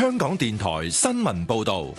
香港電台新聞報道。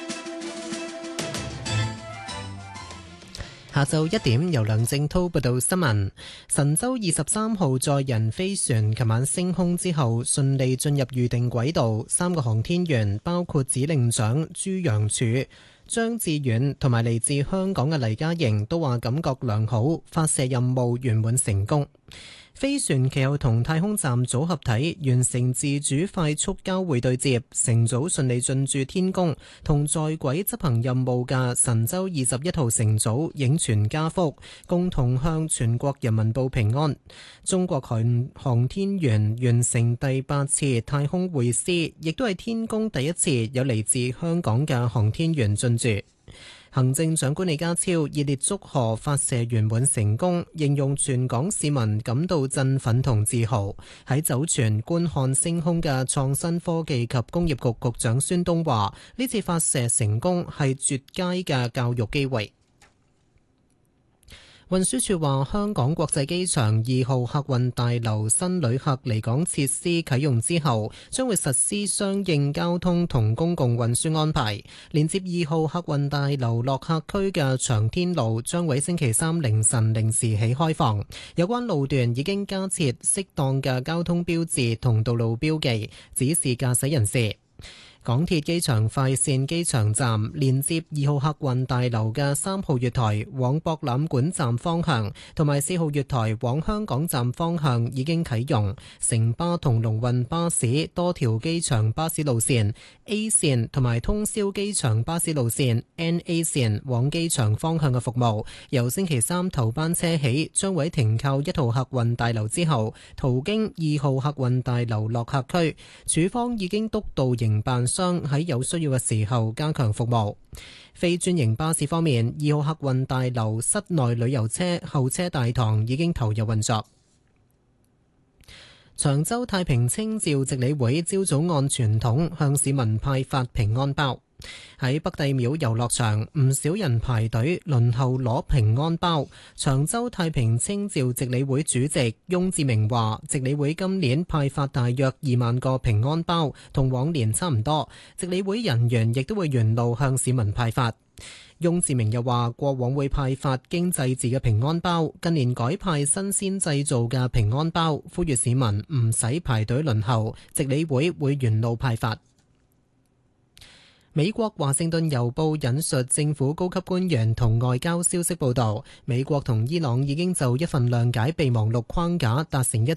下晝1點，由梁正滔報道新聞。神舟23號載人飛船琴晚升空之後，順利進入預定軌道。3個航天員包括指令長朱楊柱、張志遠同埋嚟自香港嘅黎嘉瑩都話感覺良好，發射任務圓滿成功。飛船其後同太空站組合體完成自主快速交會對接，乘組順利進駐天宮，同在軌執行任務嘅神舟21號乘組影全家福，共同向全國人民報平安。中國航天員完成第8次太空會師，亦都係天宮第一次有嚟自香港嘅航天員進駐。行政長官李家超熱烈祝賀發射圓滿成功，形容全港市民感到振奮同自豪。喺酒泉觀看升空嘅創新科技及工業局局長孫東話：呢次發射成功係絕佳嘅教育機會。運輸署話，香港國際機場2號客運大樓新旅客離港設施啟用之後，將會實施相應交通同公共運輸安排。連接2號客運大樓落客區嘅長天路將會星期三凌晨0時起開放。有關路段已經加設適當嘅交通標誌同道路標記，指示駕駛人士。港鐵機場快線機場站連接2號客運大樓嘅3號月台往博覽館站方向，同埋4號月台往香港站方向已經啟用。城巴同龍運巴士多條機場巴士路線 A 線同埋通宵機場巴士路線 NA 線往機場方向嘅服務，由星期三頭班車起，將會停靠1號客運大樓之後，途經2號客運大樓落客區。署方已經督導營辦商喺有需要嘅時候加強服務。非專營巴士方面，2號客運大樓室內旅遊車候車大堂已經投入運作。長洲太平清醮值理會朝早按傳統向市民派發平安包。喺北帝廟遊樂場，唔少人排隊輪候攞平安包。長洲太平清醮值理會主席翁志明話，值理會今年派發大約2萬個平安包，同往年差唔多。值理會人員亦都會沿路向市民派發。翁志明又話，過往會派發經製字嘅平安包，近年改派新鮮製造嘅平安包，呼籲市民唔使排隊輪候，值理會會沿路派發。美國華盛頓郵報引述政府高級官員同外交消息報道，美國同伊朗已經就一份諒解備忘錄框架達成一